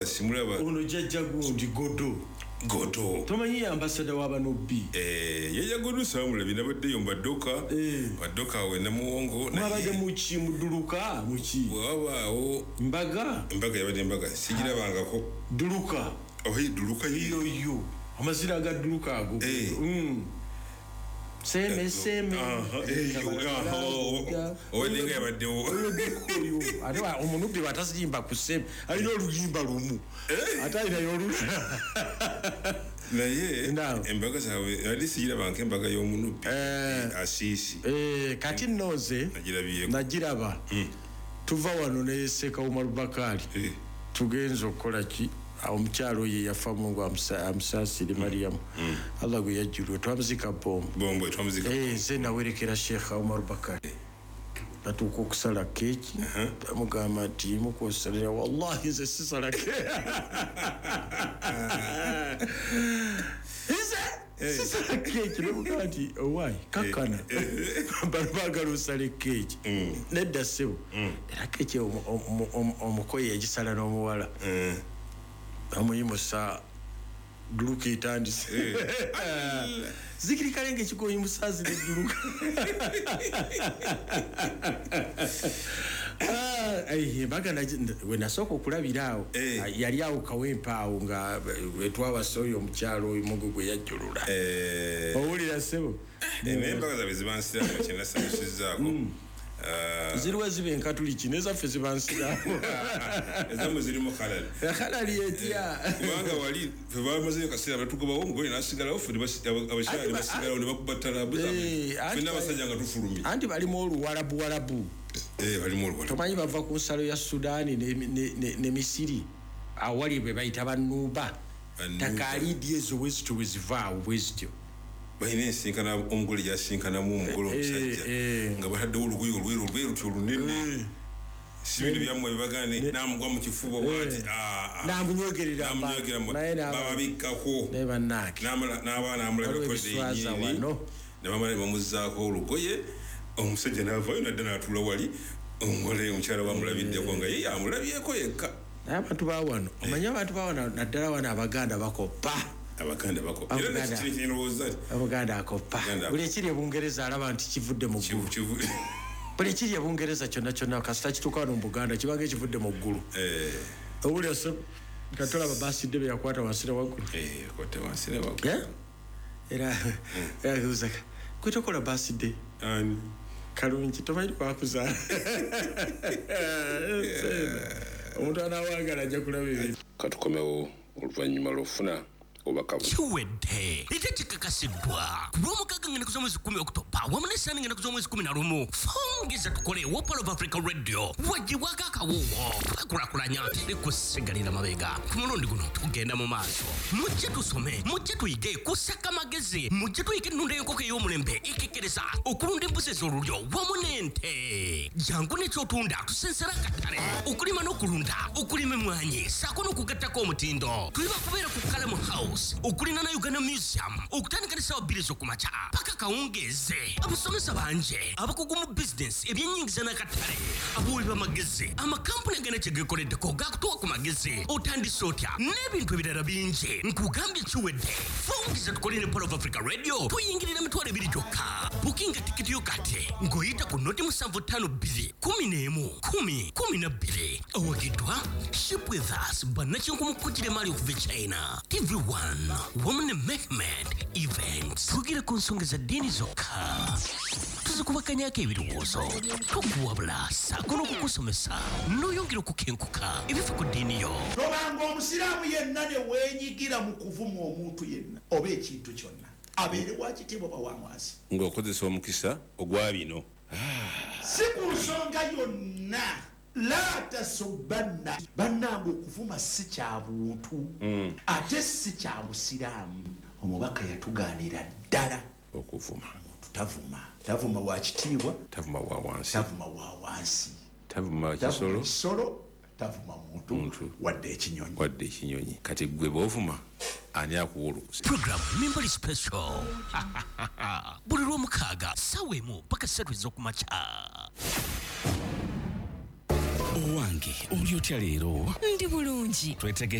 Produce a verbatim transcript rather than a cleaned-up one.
simulaba ono jajja gundi godo godo tomanyi ambassador wa banobi eh yajja godo samula binabadde yomba doka eh badoka we namuwongo na mabade muchi muduluka muchi waba o mbaga mbaga yabade mbaga sigira bangako duluka ohi duluka hiyo hiyo amazira ga duluka ago eh mm seme seme eh yo owenga yabade o yo ado omunubi batazimba kusema alino oluyimba lumu ata ina yoru naye embaga zawe ali sigira banke embaga y'omunubi asisi eh kati noze nagirabiye nagiraba tuva wano ne Seka Umar Bakari tugenzo okola ki omukyalo ye yafa mungu amusasiri Mariam Allah gwe yajjulwe twamuzika bombo bombo twamuzika eh ze nawerekera Sheikh Umar Bakari batuko kusala keki mugamba ati mukosalira wallahi ze sisala keki Ize sisala keki mugamba ati why kakana barbaga rusale keki nedda sebo era keki omukoye yagisala n'omuwala amuyimo sa duluka itandise zikiri kalenge kikoyi musazi ne duluka ah ai baga na wena soko kulabirawo yali awo kawempa awo nga etwawa soyo omukyalo imugugwe yajjulula eh owulira sebo nembaga za bizibansira mu kinna samusizako Uh, ziriwe zibe nkatuliki neza fezi bansira ezamu zirimo halali halali yetia kubanga wali bamaze kasira batugoba wongo nasigala ofu abashari basigala ne bakubatala buza fina basajja nga tufulumi anti bali mu oluwarabu warabu eh bali mu oluwarabu tomanyi bava ku nsalo ya Sudani ne ne, ne Misiri awali be bayita banuba takali dieso westo weziva westo bayine sinkana omugole yasinkana mu omugole omusajja nga batadde oluguyo olwero olwero tulunene sibindi byamwe bibagane namugwa mu kifuba bwati ah namunyogerera namunyogerera baba bikako ne banaki namala nabana amulabe ko deyini ne bamale bamuzaako olugoye omusajja navayo nadda natula wali omugole omukyala bamulabidde ko nga ye amulabyeko yekka abantu bawano omanya abantu bawano naddala wana abaganda bakopa abaganda bako era nekiri kinroza abaganda akopa buli kiri ebungereza alaba nti kivudde mu ggulu buli kiri ebungereza kyonna kyonna kasita kitukano mu Buganda kibange kivudde mu ggulu eh owulira so katola babaside be yakwata wansira waggulu eh kwata wansira waggulu eh era era kuzaka kwitokola baside ani kalungi tomanyi kwakuzaala omuntu anawagala ajja kulaba ebintu katukomewo oluvannyuma lw'ofuna obakabu kiwedde ite kikakasidwa kulw'omukaga ngene kuza mwezi kumi okutoba wamu n'essaani ngene kuza mwezi kumi na lumu fongeza tukole Wopal of Africa Radio wagibwako akawuwo twekulakulanya ne kusigalira mabega ku mulundi guno tugenda mu maaso mujje tusome mujje tuyige kusaka amagezi mujje tuyige ennunda y'enkoko ey'omulembe ekekkereza okulunda embuzi ez'olulyo wamu n'ente jangu n'ekyotunda tusensera akatale okulima n'okulunda okulima emmwanyi saako n'okugattako omutindo tuliba kubeera ku Kalamu House okulina na Uganda Museum okutandika ne sawa bbiri z'okumakya paka kawungeeze abasomesa banje abakugu mu business ebyennyingiza n'akatale abuuli b'amagezi amakampuni agenda kyegekoleddeko gakutuwa ku magezi otandise otya n'ebintu ebirala bingi nkugambye kiwedde fongeza tukole ne Wopal of Africa Radio tuyingirira emitwalo ebiri gyokka bukinga tikiti yo kati ng'oyita ku noti musanvu ttaano bbiri kumi n'emu kumi kumi na bbiri owagiddwa ship with us bannakinkumukukire mali okuva China T V one Woman Mehmet Events tugire ku nsonga za ddiini zokka tuzikubakanyako ebirowoozo tukuwabula saako n'okukusomesa n'oyongera okukenkuka ebifa ku ddiini yo tobanga omusiraamu yenna ne weenyigira mu kuvuma omuntu yenna oba ekintu kyonna abeere wakitiibwa bawamwasi ng'okozesa omukisa ogwa bino si ku nsonga yonna la tasubbanna bannange okuvuma si kya buntu ate si kya busiraamu omubaka yatugaanira ddala okuvuma tavuma tavuma wa kitiibwa tavuma wa wansi tavuma wa wansi tavuma kisolo kisolo tavuma muntu wadde ekinyonyi wadde ekinyonyi kati gwe bovuma ani akuwulukusa program Mimbali Special buli lw'omukaaga ssaawa emu paka ssatu ez'okumakya owange oli otya leero? Ndi bulungi. Twetege